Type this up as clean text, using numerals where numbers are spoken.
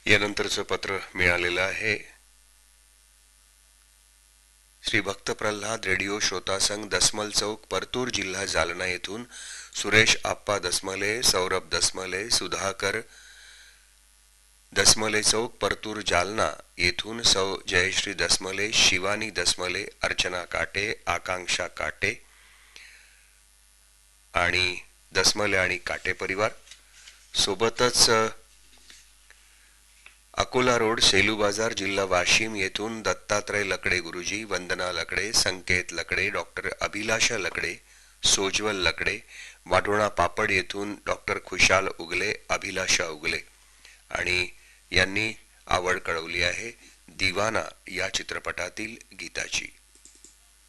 यानंतरचं पत्र मिळालेलं आहे श्री भक्त प्रल्हाद रेडिओ श्रोता संघ दसमल चौक परतूर जिल्हा जालना येथून सुरेश आप्पा दसमले, सौरभ दसमले, सुधाकर दसमले चौक परतूर जालना येथून सौ जयश्री दसमले, शिवानी दसमले, अर्चना काटे, आकांक्षा काटे आणि दसमले आणि काटे परिवार सोबतच अकोला रोड सेलू बाजार जिल्हा वाशिम येथून दत्तात्रय लकडे गुरुजी, वंदना लकडे, संकेत लकडे, डॉक्टर अभिलाषा लकडे, सोज्वल लकडे, वाढोणा पापड येथून डॉक्टर खुशाल उगले, अभिलाषा उगले आणि यांनी आवड कळवली आहे दिवाना या चित्रपटातील गीताची।